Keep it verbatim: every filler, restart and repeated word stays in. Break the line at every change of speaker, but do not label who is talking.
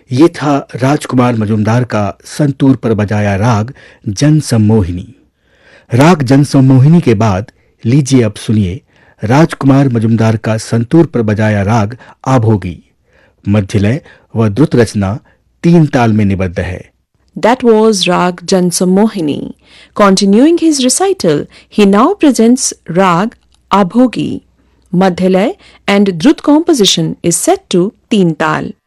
ये था राजकुमार मजुमदार का संतूर पर बजाया राग जन सम्मोहिनी। राग जन सम्मोहिनी के बाद लीजिए अब सुनिए राजकुमार मजुमदार का संतूर पर बजाया राग आभोगी। मध्यलय व द्रुत रचना तीन ताल में निबद्ध है।
That was Rag Jansammohini. Continuing his recital, he now presents Rag Abhogi. Madhyalay and Drut composition is set to Teen Tal.